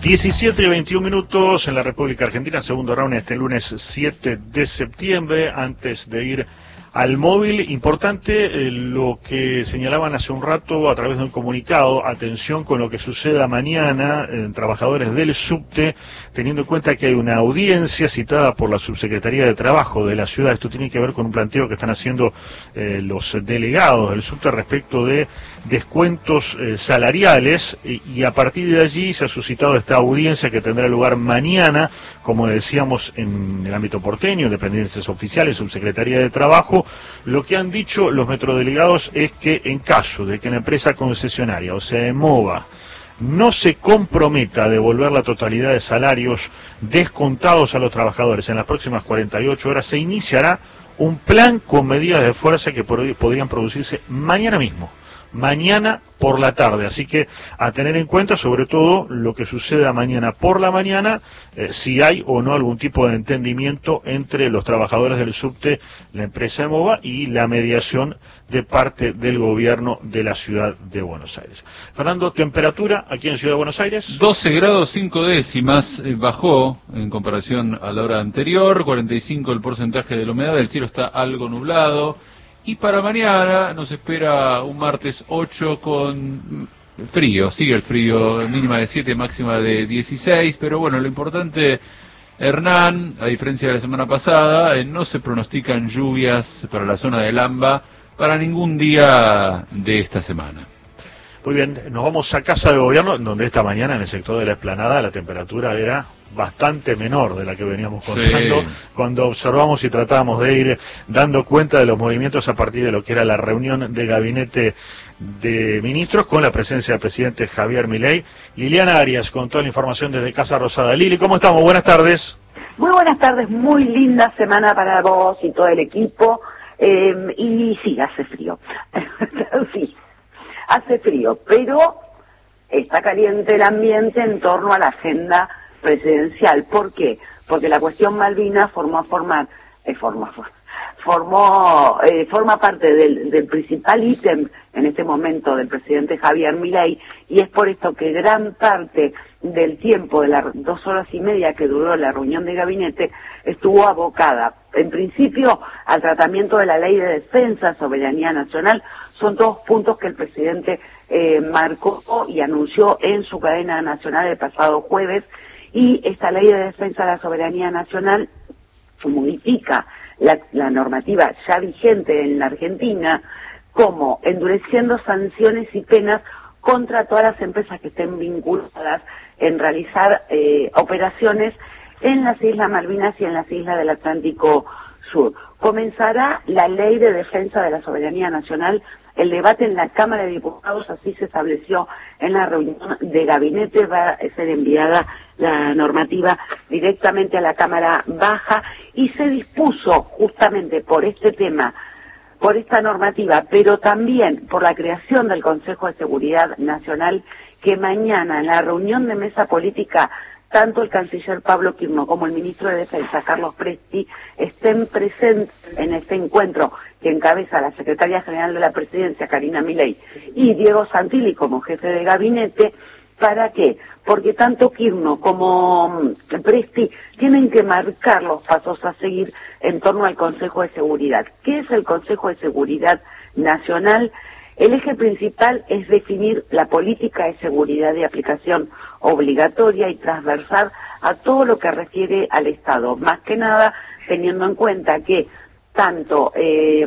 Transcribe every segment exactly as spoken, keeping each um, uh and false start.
diecisiete y veintiún minutos en la República Argentina, segundo round este lunes siete de septiembre. Antes de ir al móvil, importante eh, lo que señalaban hace un rato a través de un comunicado: atención con lo que suceda mañana en trabajadores del subte, teniendo en cuenta que hay una audiencia citada por la Subsecretaría de Trabajo de la ciudad. Esto tiene que ver con un planteo que están haciendo eh, los delegados del subte respecto de descuentos eh, salariales, y, y a partir de allí se ha suscitado esta audiencia que tendrá lugar mañana, como decíamos, en el ámbito porteño, dependencias oficiales, Subsecretaría de Trabajo. Lo que han dicho los metrodelegados es que en caso de que la empresa concesionaria, o sea, EMOVA, no se comprometa a devolver la totalidad de salarios descontados a los trabajadores en las próximas cuarenta y ocho horas, se iniciará un plan con medidas de fuerza que podrían producirse mañana mismo, mañana por la tarde. Así que a tener en cuenta sobre todo lo que suceda mañana por la mañana, eh, si hay o no algún tipo de entendimiento entre los trabajadores del subte, la empresa EMOVA y la mediación de parte del gobierno de la ciudad de Buenos Aires. Fernando, temperatura aquí en Ciudad de Buenos Aires. doce grados cinco décimas, eh, bajó en comparación a la hora anterior, cuarenta y cinco el porcentaje de la humedad, el cielo está algo nublado. Y para mañana nos espera un martes ocho con frío, sigue el frío, mínima de siete, máxima de dieciséis, pero bueno, lo importante, Hernán, a diferencia de la semana pasada, eh, no se pronostican lluvias para la zona del AMBA para ningún día de esta semana. Muy bien, nos vamos a Casa de Gobierno, donde esta mañana en el sector de la Explanada la temperatura era bastante menor de la que veníamos contando, sí, cuando observamos y tratábamos de ir dando cuenta de los movimientos a partir de lo que era la reunión de gabinete de ministros con la presencia del presidente Javier Milei. Liliana Arias con toda la información desde Casa Rosada. Lili, ¿cómo estamos? Buenas tardes. Muy buenas tardes, muy linda semana para vos y todo el equipo, eh, y sí, hace frío, sí, hace frío, pero está caliente el ambiente en torno a la agenda presidencial. ¿Por qué? Porque la cuestión Malvinas formó a formar, eh, formó, formó, eh, forma parte del, del principal ítem en este momento del presidente Javier Milei, y es por esto que gran parte del tiempo de las dos horas y media que duró la reunión de gabinete estuvo abocada, en principio, al tratamiento de la Ley de Defensa, Soberanía Nacional. Son todos puntos que el presidente eh, marcó y anunció en su cadena nacional el pasado jueves. Y esta Ley de Defensa de la Soberanía Nacional modifica la, la normativa ya vigente en la Argentina, como endureciendo sanciones y penas contra todas las empresas que estén vinculadas en realizar eh, operaciones en las Islas Malvinas y en las Islas del Atlántico Sur. Comenzará la Ley de Defensa de la Soberanía Nacional. El debate en la Cámara de Diputados, así se estableció en la reunión de gabinete, va a ser enviada la normativa directamente a la Cámara Baja, y se dispuso justamente por este tema, por esta normativa, pero también por la creación del Consejo de Seguridad Nacional, que mañana en la reunión de mesa política tanto el canciller Pablo Quirno como el ministro de Defensa, Carlos Presti, estén presentes en este encuentro que encabeza la secretaria general de la Presidencia, Karina Milei, y Diego Santilli como jefe de gabinete. ¿Para qué? Porque tanto Quirno como Presti tienen que marcar los pasos a seguir en torno al Consejo de Seguridad. ¿Qué es el Consejo de Seguridad Nacional? El eje principal es definir la política de seguridad de aplicación obligatoria y transversal a todo lo que refiere al Estado, más que nada teniendo en cuenta que tanto eh,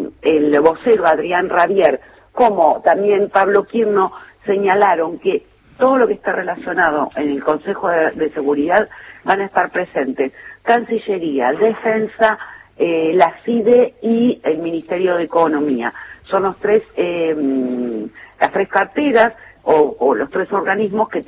el vocero Adrián Rabier como también Pablo Quirno señalaron que todo lo que está relacionado en el Consejo de, de Seguridad van a estar presentes Cancillería, Defensa, eh, la CIDE y el Ministerio de Economía. Son los tres, eh, las tres carteras o, o los tres organismos que